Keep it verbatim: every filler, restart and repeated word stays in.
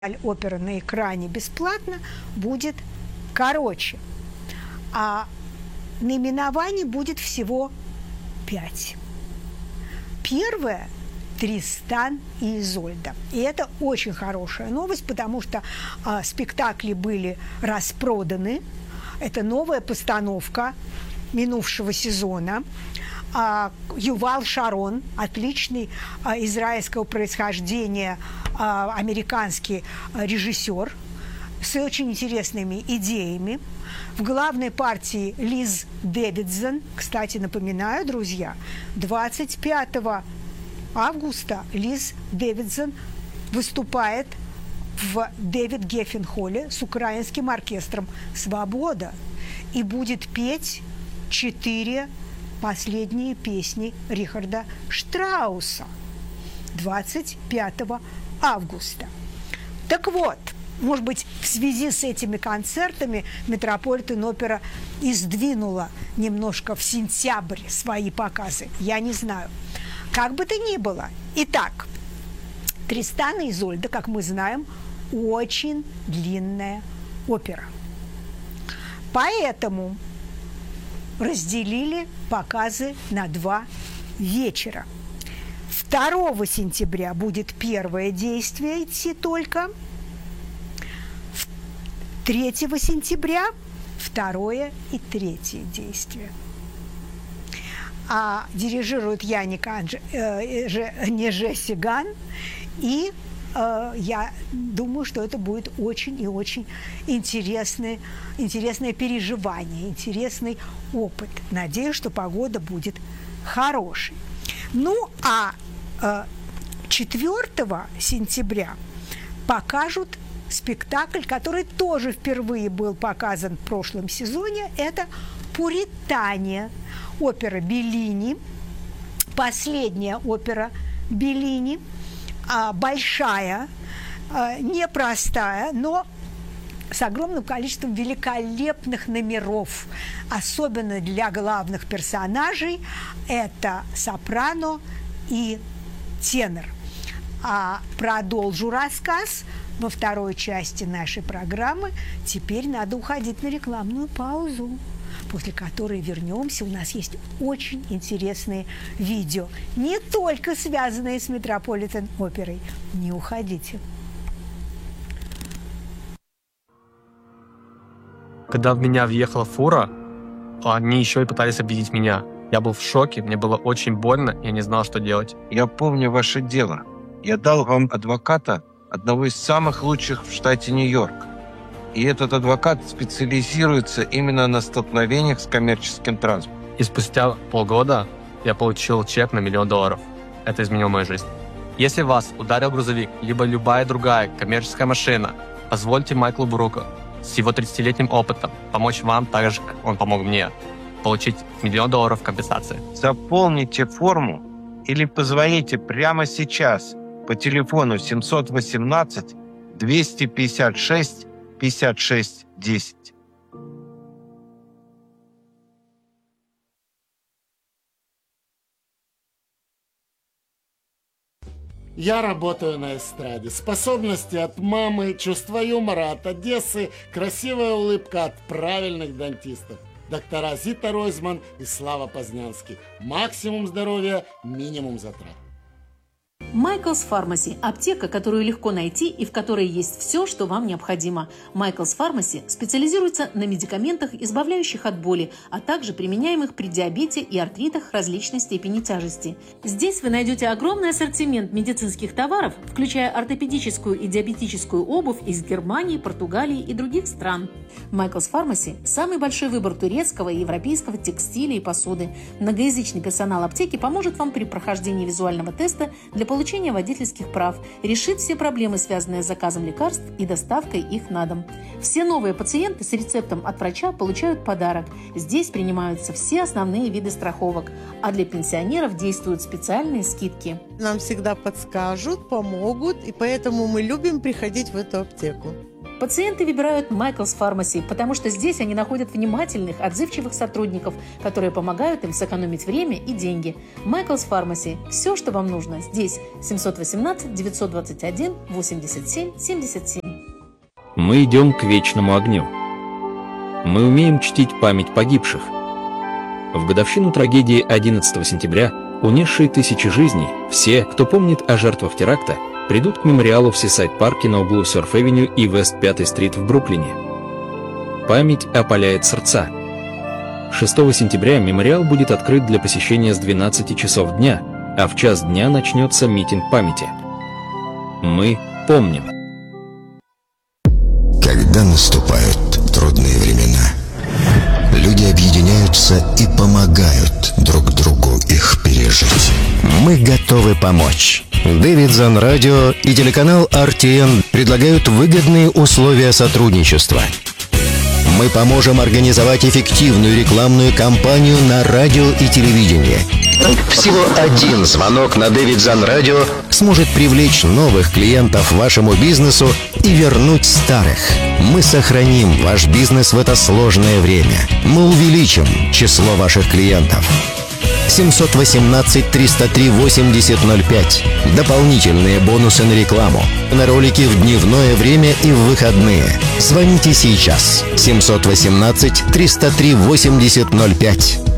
опера на экране бесплатно будет короче, а наименований будет всего пять. Первое – Тристан и Изольда. И это очень хорошая новость, потому что а, спектакли были распроданы. Это новая постановка минувшего сезона. А, Ювал Шарон, отличный а, израильского происхождения а, американский а, режиссер с очень интересными идеями. В главной партии Лиз Дэвидсон. Кстати, напоминаю, друзья, двадцать пятого августа Лиз Дэвидсон выступает в Дэвид Геффен-холле с украинским оркестром «Свобода» и будет петь четыре последние песни Рихарда Штрауса двадцать пятого августа. Так вот, может быть, в связи с этими концертами Метрополитен-опера и сдвинула немножко в сентябрь свои показы. Я не знаю. Как бы то ни было. Итак, «Тристан и Изольда», как мы знаем, очень длинная опера. Поэтому разделили показы на два вечера. второго сентября будет первое действие идти только. третьего сентября второе и третье действие. А дирижирует Яник Анж... э, же... Неже Сиган. И э, я думаю, что это будет очень и очень интересное, интересное переживание, интересный опыт. Надеюсь, что погода будет хорошей. Ну, а э, четвёртого сентября покажут спектакль, который тоже впервые был показан в прошлом сезоне. Это «Пуритания», опера Беллини, последняя опера Беллини, большая, непростая, но с огромным количеством великолепных номеров, особенно для главных персонажей. Это сопрано и тенор. А продолжу рассказ во второй части нашей программы. Теперь надо уходить на рекламную паузу, после которой вернемся. У нас есть очень интересные видео, не только связанные с Метрополитен-оперой. Не уходите. Когда в меня въехала фура, они еще и пытались обидеть меня. Я был в шоке, мне было очень больно, я не знал, что делать. Я помню ваше дело. Я дал вам адвоката, одного из самых лучших в штате Нью-Йорк. И этот адвокат специализируется именно на столкновениях с коммерческим транспортом. И спустя полгода я получил чек на миллион долларов. Это изменило мою жизнь. Если вас ударил грузовик, либо любая другая коммерческая машина, позвольте Майклу Бруку с его тридцатилетним опытом помочь вам так же, как он помог мне, получить миллион долларов компенсации. Заполните форму или позвоните прямо сейчас по телефону семьсот восемнадцать двести пятьдесят шесть пятьдесят шесть десять. Я работаю на эстраде. Способности от мамы, чувство юмора от Одессы, красивая улыбка от правильных дантистов. Доктора Зита Ройзман и Слава Познянский. Максимум здоровья, минимум затрат. Michael's Pharmacy – аптека, которую легко найти и в которой есть все, что вам необходимо. Michael's Pharmacy специализируется на медикаментах, избавляющих от боли, а также применяемых при диабете и артритах различной степени тяжести. Здесь вы найдете огромный ассортимент медицинских товаров, включая ортопедическую и диабетическую обувь из Германии, Португалии и других стран. Michael's Pharmacy – самый большой выбор турецкого и европейского текстиля и посуды. Многоязычный персонал аптеки поможет вам при прохождении визуального теста для получения водительских прав, решит все проблемы, связанные с заказом лекарств и доставкой их на дом. Все новые пациенты с рецептом от врача получают подарок. Здесь принимаются все основные виды страховок, а для пенсионеров действуют специальные скидки. Нам всегда подскажут, помогут, и поэтому мы любим приходить в эту аптеку. Пациенты выбирают Michael's Pharmacy, потому что здесь они находят внимательных, отзывчивых сотрудников, которые помогают им сэкономить время и деньги. Michael's Pharmacy. Все, что вам нужно, здесь. семьсот восемнадцать девятьсот двадцать один восемьдесят семь семьдесят семь. Мы идем к вечному огню. Мы умеем чтить память погибших. В годовщину трагедии одиннадцатого сентября, унесшей тысячи жизней, все, кто помнит о жертвах теракта, придут к мемориалу в Сисайд-парке на углу Сёрф-авеню и Вест пятой стрит в Бруклине. Память опаляет сердца. шестого сентября мемориал будет открыт для посещения с двенадцати часов дня, а в час дня начнется митинг памяти. Мы помним. Когда наступают трудные времена, люди объединяются и помогают друг другу их пережить. Мы готовы помочь. Дэвидсон Радио и телеканал эр ти эн предлагают выгодные условия сотрудничества. Мы поможем организовать эффективную рекламную кампанию на радио и телевидении. Всего один звонок на Дэвидсон Радио сможет привлечь новых клиентов вашему бизнесу и вернуть старых. Мы сохраним ваш бизнес в это сложное время. Мы увеличим число ваших клиентов. семьсот восемнадцать триста три восемьдесят ноль пять. Дополнительные бонусы на рекламу, на ролики в дневное время и в выходные. Звоните сейчас. семьсот восемнадцать триста три восемьдесят ноль пять.